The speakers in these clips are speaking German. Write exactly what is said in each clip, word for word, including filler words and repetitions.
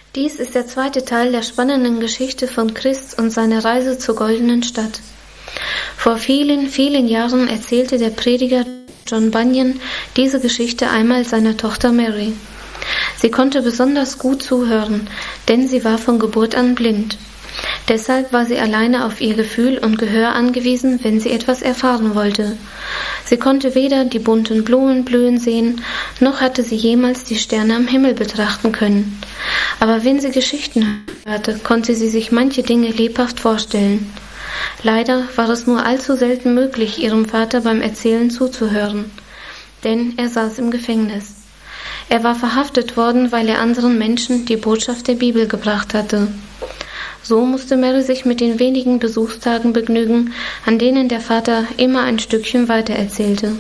Dies ist der zweite Teil der spannenden Geschichte von Christ und seiner Reise zur goldenen Stadt. Vor vielen, vielen Jahren erzählte der Prediger John Bunyan diese Geschichte einmal seiner Tochter Mary. Sie konnte besonders gut zuhören, denn sie war von Geburt an blind. Deshalb war sie alleine auf ihr Gefühl und Gehör angewiesen, wenn sie etwas erfahren wollte. Sie konnte weder die bunten Blumen blühen sehen, noch hatte sie jemals die Sterne am Himmel betrachten können. Aber wenn sie Geschichten hörte, konnte sie sich manche Dinge lebhaft vorstellen. Leider war es nur allzu selten möglich, ihrem Vater beim Erzählen zuzuhören, denn er saß im Gefängnis. Er war verhaftet worden, weil er anderen Menschen die Botschaft der Bibel gebracht hatte. So musste Mary sich mit den wenigen Besuchstagen begnügen, an denen der Vater immer ein Stückchen weiter erzählte.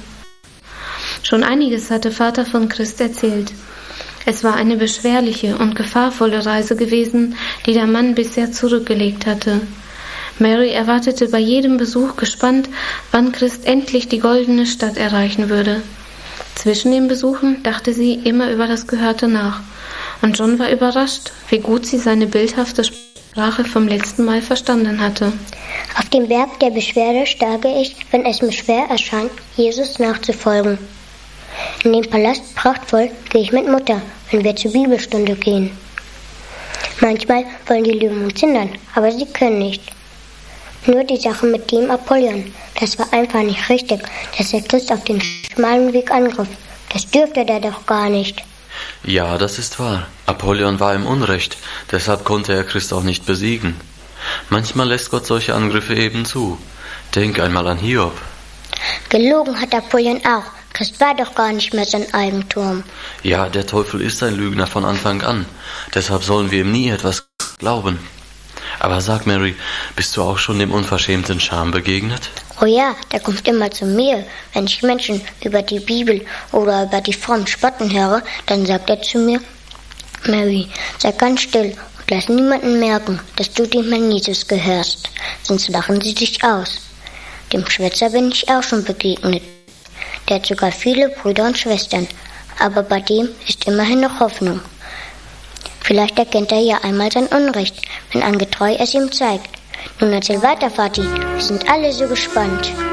Schon einiges hatte Vater von Christ erzählt. Es war eine beschwerliche und gefahrvolle Reise gewesen, die der Mann bisher zurückgelegt hatte. Mary erwartete bei jedem Besuch gespannt, wann Christ endlich die goldene Stadt erreichen würde. Zwischen den Besuchen dachte sie immer über das Gehörte nach, und John war überrascht, wie gut sie seine bildhafte Sprache vom letzten Mal verstanden hatte. Auf dem Berg der Beschwerde starke ich, wenn es mir schwer erscheint, Jesus nachzufolgen. In den Palast prachtvoll gehe ich mit Mutter, wenn wir zur Bibelstunde gehen. Manchmal wollen die Löwen uns hindern, aber sie können nicht. Nur die Sache mit dem Apollyon, das war einfach nicht richtig, dass er Christ auf den schmalen Weg angriff. Das dürfte er doch gar nicht. Ja, das ist wahr. Apollyon war im Unrecht, deshalb konnte er Christ auch nicht besiegen. Manchmal lässt Gott solche Angriffe eben zu. Denk einmal an Hiob. Gelogen hat Apollyon auch. Christ war doch gar nicht mehr sein Eigentum. Ja, der Teufel ist ein Lügner von Anfang an. Deshalb sollen wir ihm nie etwas glauben. Aber sag, Mary, bist du auch schon dem unverschämten Scham begegnet? Oh ja, der kommt immer zu mir. Wenn ich Menschen über die Bibel oder über die Frommen spotten höre, dann sagt er zu mir, Mary, sei ganz still und lass niemanden merken, dass du dem Herrn Jesus gehörst, sonst lachen sie dich aus. Dem Schwätzer bin ich auch schon begegnet. Der hat sogar viele Brüder und Schwestern, aber bei dem ist immerhin noch Hoffnung. Vielleicht erkennt er ja einmal sein Unrecht, wenn ein Getreu es ihm zeigt. Nun erzähl weiter, Vati, wir sind alle so gespannt.